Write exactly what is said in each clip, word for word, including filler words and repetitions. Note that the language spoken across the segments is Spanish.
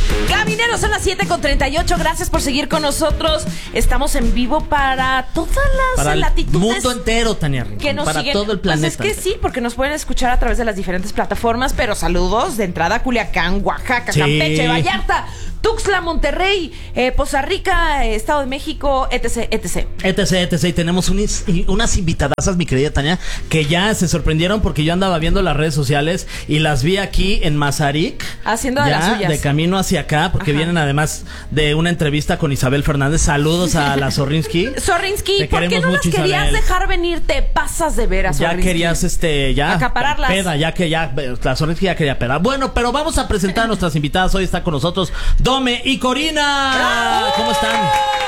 Camineros, son las siete con treinta y ocho. Gracias por seguir con nosotros. Estamos en vivo para todas las para el latitudes. mundo entero, Tania. Que nos para siguen. todo el planeta. Pues es que sí, porque nos pueden escuchar a través de las diferentes plataformas. Pero saludos de entrada a Culiacán, Oaxaca, sí. Campeche, Vallarta, Tuxtla, Monterrey, eh, Poza Rica, eh, Estado de México, etc, etc. Etc, etc. Y tenemos unis, unas invitadasas, mi querida Tania, que ya se sorprendieron porque yo andaba viendo las redes sociales y las vi aquí en Mazarik. Haciendo de ya, las suyas. De camino hacia acá, porque Ajá. vienen además de una entrevista con Isabel Fernández. Saludos a la Zorrinsky. Zorrinsky, ¿por qué no las querías Isabel. dejar venir? Te pasas de veras, Ya querías, este, ya. acapararlas. Peda, ya que ya, la Zorrinsky ya quería peda. Bueno, pero vamos a presentar a nuestras invitadas. Hoy está con nosotros Dome y Corina. ¡Bravo! ¿Cómo están?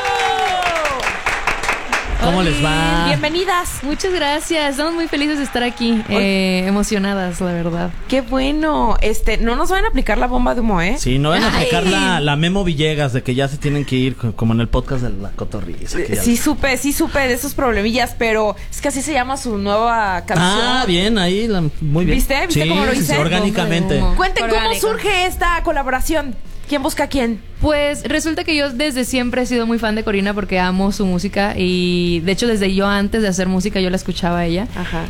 ¿Cómo Hola. les va? Bienvenidas. Muchas gracias. Estamos muy felices de estar aquí. Eh, emocionadas, la verdad. Qué bueno. Este, no nos van a aplicar la bomba de humo, ¿eh? Sí, no van a aplicar la, la Memo Villegas de que ya se tienen que ir, como en el podcast de La Cotorriza. Sí supe, sí supe de esos problemillas, pero es que así se llama su nueva canción. Ah, bien, ahí, la, muy bien. ¿Viste? ¿Viste sí, cómo lo hice? Sí, orgánicamente. Cuenten Orgánico. cómo surge esta colaboración. ¿Quién busca a quién? Pues resulta que yo desde siempre he sido muy fan de Corina porque amo su música y de hecho desde yo antes de hacer música yo la escuchaba a ella. Ajá.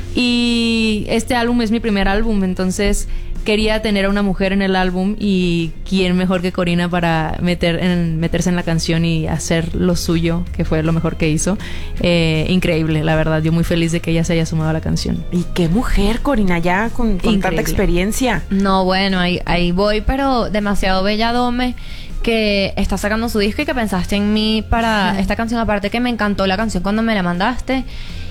Y este álbum es mi primer álbum, entonces quería tener a una mujer en el álbum y quién mejor que Corina para meter en, meterse en la canción y hacer lo suyo, que fue lo mejor que hizo. Eh, increíble, la verdad. Yo muy feliz de que ella se haya sumado a la canción. Y qué mujer, Corina, ya con, con tanta experiencia. No, bueno, ahí, ahí voy, pero demasiado bella Dome, que está sacando su disco y que pensaste en mí para esta canción. Aparte que me encantó la canción cuando me la mandaste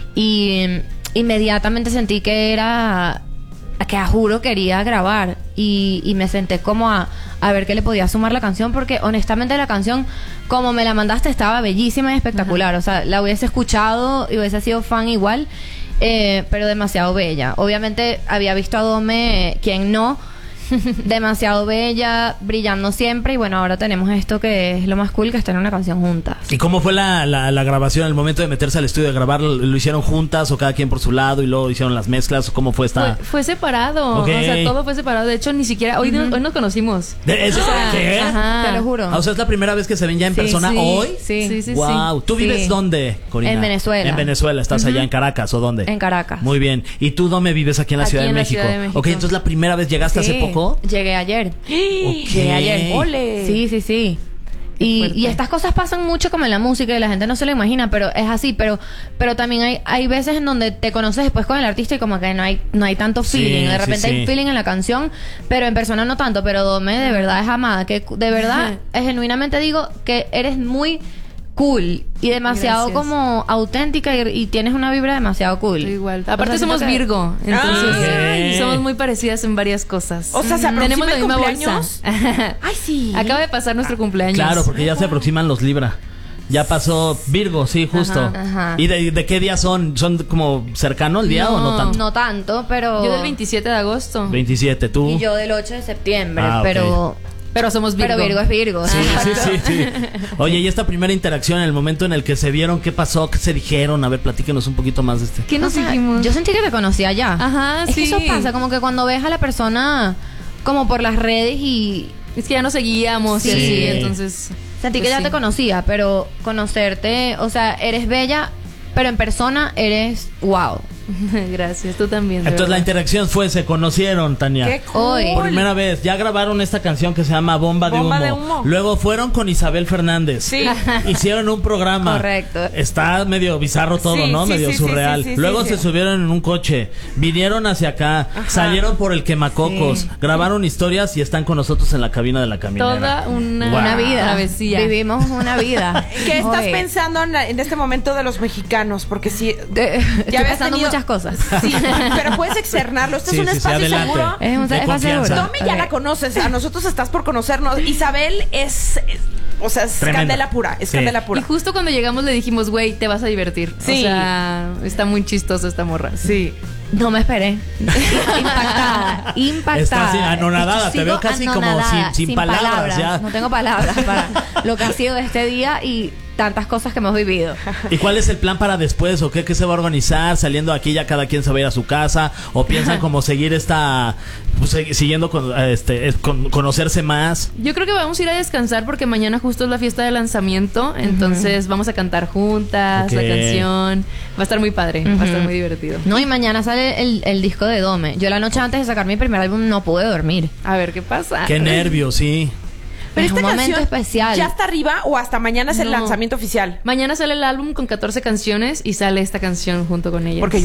y inmediatamente sentí que era... que a juro quería grabar y, y me senté como a, a ver qué le podía sumar la canción, porque honestamente la canción como me la mandaste estaba bellísima y espectacular. Ajá. O sea, la hubiese escuchado y hubiese sido fan igual, eh, pero demasiado bella. Obviamente había visto a Dome, eh, quien no, demasiado bella, brillando siempre. Y bueno, ahora tenemos esto que es lo más cool, que está en una canción juntas. ¿Y cómo fue la, la, la grabación? El momento de meterse al estudio de grabar, ¿lo, lo hicieron juntas o cada quien por su lado y luego hicieron las mezclas? ¿O cómo fue esta...? Fue, fue separado, Okay. o sea, todo fue separado. De hecho, ni siquiera, hoy, uh-huh. no, hoy nos conocimos. ¿De eso? O sea, ¿Qué? Ajá. Te lo juro. Ah, o sea, es la primera vez que se ven ya en Sí, persona sí. hoy. Sí, Sí, sí, Wow. sí. ¿Tú vives Sí. dónde, Corina? En Venezuela. En Venezuela. ¿Estás Uh-huh. allá en Caracas o dónde? En Caracas. Muy bien. ¿Y tú dónde vives aquí en la, Aquí Ciudad, en de la México? Ciudad de México. Ok, entonces la primera vez llegaste Sí. hace poco. Llegué ayer. Ok. Llegué ayer. ¡Ole! Sí, sí, sí. Y, y estas cosas pasan mucho como en la música y la gente no se lo imagina, pero es así. Pero pero también hay hay veces en donde te conoces después con el artista y como que no hay no hay tanto feeling. Sí, de repente sí, sí. hay feeling en la canción, pero en persona no tanto. Pero Dome de verdad es amada, que de verdad es, genuinamente digo que eres muy cool y demasiado Gracias. como auténtica y, y tienes una vibra demasiado cool. Igual. O sea, Aparte siento somos que- Virgo, entonces Ay. somos muy parecidas en varias cosas. O sea, ¿se aproxima tenemos la el misma cumpleaños? bolsa. Ay, sí. Acaba de pasar nuestro cumpleaños. Claro, porque ya se aproximan los Libra. Ya pasó Virgo, sí, justo. Ajá, ajá. ¿Y de, de qué día son? ¿Son como cercano el día No. o no tanto? No tanto, pero Yo del veintisiete de agosto. veintisiete, tú. y yo del ocho de septiembre, Ah, ok. pero Pero somos Virgo. pero Virgo es Virgo. Sí, sí, Exacto. sí, sí. Oye, y esta primera interacción, en el momento en el que se vieron, ¿qué pasó? ¿Qué se dijeron? A ver, platíquenos un poquito más de este. ¿Qué nos O sea, dijimos? Yo sentí que te conocía ya. Ajá, es sí. que eso pasa, como que cuando ves a la persona como por las redes y Es que ya nos seguíamos y Sí. así, entonces... sentí que pues ya sí. te conocía, pero conocerte, o sea, eres bella, pero en persona eres wow. Gracias, tú también. de Entonces la verdad. interacción fue, se conocieron, Tania. ¡Qué cool! Hoy. Por primera vez, ya grabaron esta canción que se llama Bomba, Bomba de, de humo. Humo. Luego fueron con Isabel Fernández. Sí. Hicieron un programa. Correcto. Está medio bizarro todo, Sí, ¿no? sí, medio sí, sí, surreal. sí, sí, Luego sí, se sí. subieron en un coche, vinieron hacia acá, salieron por el quemacocos, Sí. grabaron historias y están con nosotros en la cabina de la caminera. Toda una, Wow. Una vida. travesía. Vivimos una vida. ¿Qué estás Oye, pensando en, la- en este momento de los mexicanos? Porque si... de- Estoy habías pensando tenido- muchas cosas. Sí, pero puedes externarlo. Este Sí, es un sí, sí, espacio adelante. seguro. Es un De espacio confianza. seguro. Dome ya Ok. la conoces, a nosotros estás por conocernos. Isabel es, es- o sea, es Tremenda. candela pura, es Sí. candela Y pura. justo cuando llegamos le dijimos, güey, te vas a divertir. Sí. O sea, está muy chistosa esta morra. Sí. No me esperé. Impactada. Impactada. Estás así, anonadada, Es que te veo sigo casi como anonadada, sin- sin palabras, ya. No tengo palabras para lo que ha sido este día y tantas cosas que hemos vivido. ¿Y cuál es el plan para después? ¿O qué, qué se va a organizar? Saliendo de aquí ya cada quien se va a ir a su casa. ¿O piensan como seguir esta... Pues, siguiendo con, este, con, conocerse más? Yo creo que vamos a ir a descansar porque mañana justo es la fiesta de lanzamiento. Entonces uh-huh. vamos a cantar juntas, okay. la canción. Va a estar muy padre, uh-huh. va a estar muy divertido. No, y mañana sale el, el disco de Dome. Yo la noche antes de sacar mi primer álbum no pude dormir. A ver qué pasa. Qué nervios, sí. Pero es esta un momento especial. ¿Ya está arriba o hasta mañana es el no. lanzamiento oficial? Mañana sale el álbum con catorce canciones y sale esta canción junto con ella. Porque